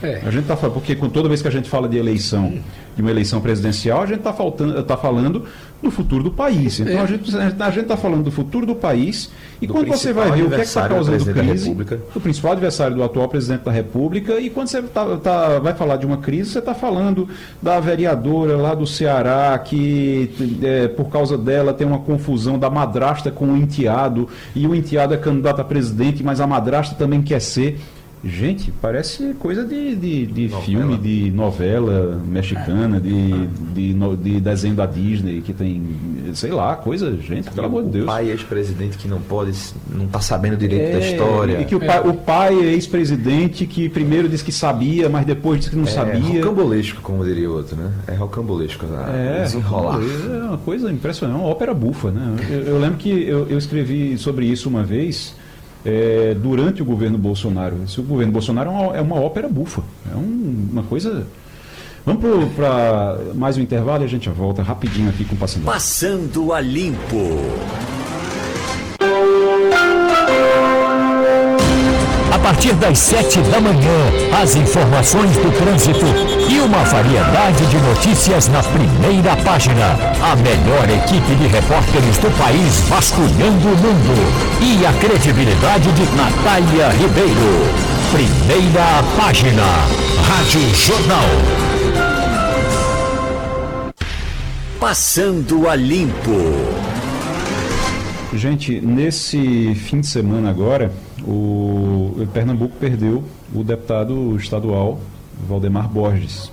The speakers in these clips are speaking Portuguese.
A gente está falando, porque toda vez que a gente fala de eleição, de uma eleição presidencial, a gente está falando do futuro do país. Então a gente está falando do futuro do país, e quando você vai ver o que está causando crise, o principal adversário do atual presidente da República, e quando você vai falar de uma crise, você está falando da vereadora lá do Ceará, que por causa dela tem uma confusão da madrasta com o enteado, e o enteado é candidato a presidente, mas a madrasta também quer ser. Gente, parece coisa de filme, de novela mexicana, de desenho da Disney, que tem, sei lá, coisa, gente, pelo amor de Deus. O pai ex-presidente que não está sabendo direito da história. E que o pai ex-presidente que primeiro disse que sabia, mas depois disse que não sabia. É rocambolesco, como diria outro, né? É rocambolesco. Desenrolar. É uma coisa impressionante, é uma ópera bufa, né? Eu lembro que eu escrevi sobre isso uma vez. Durante o governo Bolsonaro. O governo Bolsonaro é uma ópera bufa. É uma coisa. Vamos para mais um intervalo e a gente já volta rapidinho aqui com o Passando. Passando a Limpo. A partir das 7 da manhã, as informações do trânsito e uma variedade de notícias na primeira página. A melhor equipe de repórteres do país vasculhando o mundo. E a credibilidade de Natália Ribeiro. Primeira página. Rádio Jornal. Passando a Limpo. Gente, nesse fim de semana agora, o Pernambuco perdeu o deputado estadual Valdemar Borges.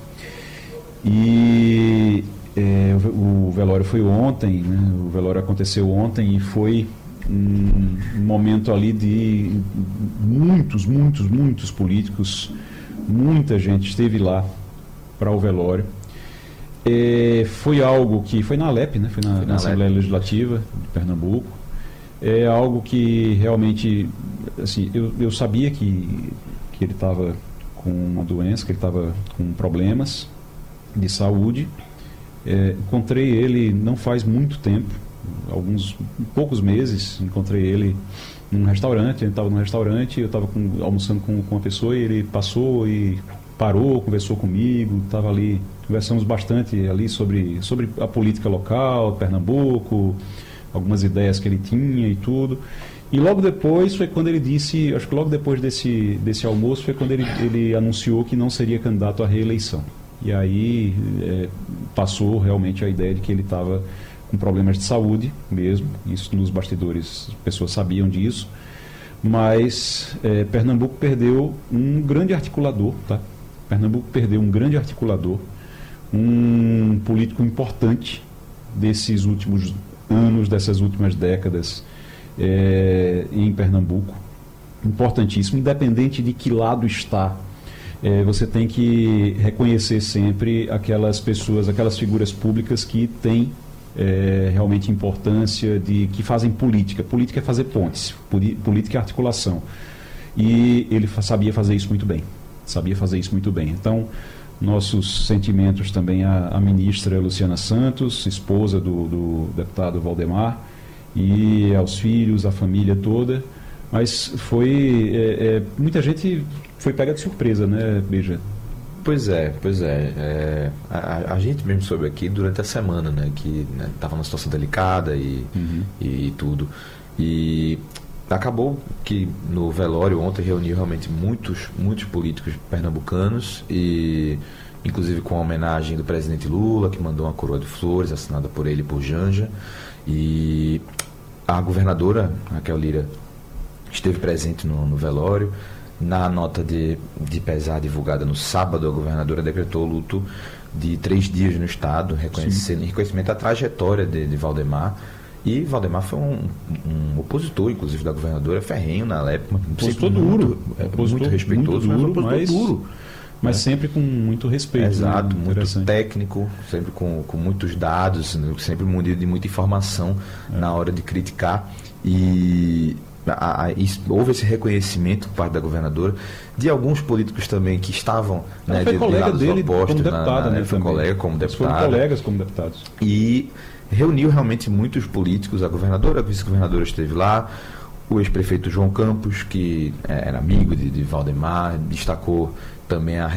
E o velório foi ontem, né? O velório aconteceu ontem e foi um momento ali de muitos políticos, muita gente esteve lá para o velório. Foi algo que foi na Alep, né? Foi na Assembleia Legislativa de Pernambuco. É algo que realmente, assim, eu sabia que ele estava com uma doença, que ele estava com problemas de saúde. Encontrei ele não faz muito tempo, poucos meses, encontrei ele num restaurante. Ele estava num restaurante, eu estava almoçando com uma pessoa e ele passou e parou, conversou comigo, estava ali, conversamos bastante ali sobre a política local, Pernambuco, algumas ideias que ele tinha e tudo. E logo depois foi quando ele disse, acho que logo depois desse almoço foi quando ele anunciou que não seria candidato à reeleição. E aí passou realmente a ideia de que ele estava com problemas de saúde mesmo. Isso nos bastidores, as pessoas sabiam disso. Mas Pernambuco perdeu um grande articulador, tá? Pernambuco perdeu um grande articulador, um político importante desses últimos anos, dessas últimas décadas em Pernambuco, importantíssimo, independente de que lado está. Você tem que reconhecer sempre aquelas pessoas, aquelas figuras públicas que têm realmente importância, que fazem política. Política é fazer pontes, política é articulação. E ele sabia fazer isso muito bem. Então, nossos sentimentos também à ministra Luciana Santos, esposa do deputado Valdemar, e aos filhos, à família toda. Mas muita gente foi pega de surpresa, né, Beija? Pois é. A gente mesmo soube aqui durante a semana, né, que estava numa situação delicada e tudo. E acabou que no velório ontem reuniu realmente muitos políticos pernambucanos, e inclusive com a homenagem do presidente Lula, que mandou uma coroa de flores assinada por ele e por Janja. E a governadora Raquel Lira esteve presente no velório. Na nota de pesar divulgada no sábado, a governadora decretou luto de 3 dias no estado, reconhecimento à trajetória de Valdemar. E Valdemar foi um opositor, inclusive, da governadora, ferrenho na época. Opositor duro. Muito respeitoso, mas duro. Mas sempre com muito respeito. Exato, né? Muito técnico, sempre com muitos dados, sempre munido de muita informação na hora de criticar. E houve esse reconhecimento por parte da governadora, de alguns políticos também que estavam foi colega dele opostos, como deputado, né? Foi colega como deputado. Foram colegas como deputados. E reuniu realmente muitos políticos. A governadora, a vice-governadora esteve lá, o ex-prefeito João Campos, que era amigo de Valdemar, destacou também a